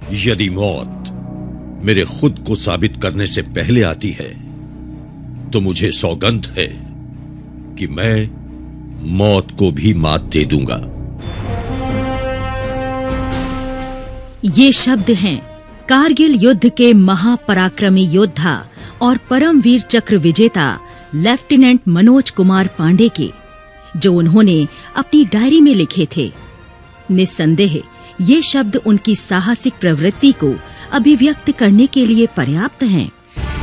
यदि मौत मेरे खुद को साबित करने से पहले आती है तो मुझे सौगंध है कि मैं मौत को भी मात दे दूंगा। ये शब्द हैं कारगिल युद्ध के महापराक्रमी योद्धा और परमवीर चक्र विजेता लेफ्टिनेंट मनोज कुमार पांडे के, जो उन्होंने अपनी डायरी में लिखे थे। निस्संदेह ये शब्द उनकी साहसिक प्रवृत्ति को अभिव्यक्त करने के लिए पर्याप्त हैं।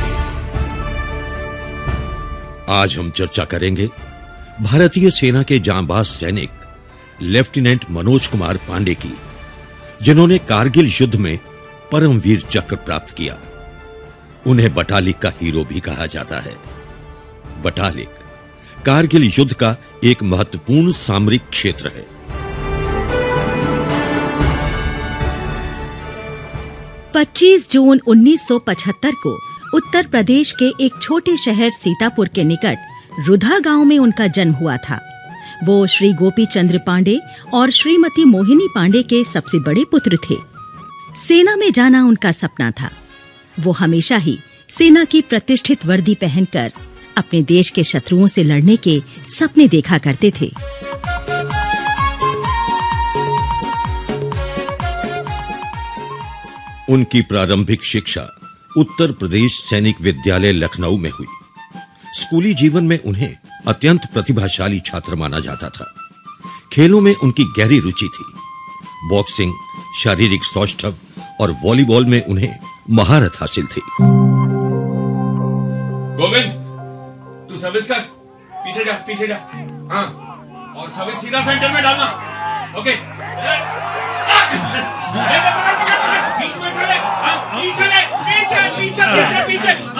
आज हम चर्चा करेंगे भारतीय सेना के जांबाज सैनिक लेफ्टिनेंट मनोज कुमार पांडे की, जिन्होंने कारगिल युद्ध में परमवीर चक्र प्राप्त किया। उन्हें बटालिक का हीरो भी कहा जाता है। बटालिक कारगिल युद्ध का एक महत्वपूर्ण सामरिक क्षेत्र है। 25 जून 1975 को उत्तर प्रदेश के एक छोटे शहर सीतापुर के निकट रुधा गांव में उनका जन्म हुआ था। वो श्री गोपी चंद्र पांडे और श्रीमती मोहिनी पांडे के सबसे बड़े पुत्र थे। सेना में जाना उनका सपना था। वो हमेशा ही सेना की प्रतिष्ठित वर्दी पहनकर अपने देश के शत्रुओं से लड़ने के सपने देखा करते थे। उनकी प्रारंभिक शिक्षा उत्तर प्रदेश सैनिक विद्यालय लखनऊ में हुई। स्कूली जीवन में उन्हें अत्यंत प्रतिभाशाली छात्र माना जाता था। खेलों में उनकी गहरी रुचि थी। बॉक्सिंग, शारीरिक सौष्ठव और वॉलीबॉल में उन्हें महारत हासिल थी। गोविंद, तू सर्विस कर, पीछे जा। हाँ, और सर्विस सीधा सेंटर में डालना। ओके। बीच में से ले, हाँ, पीछे।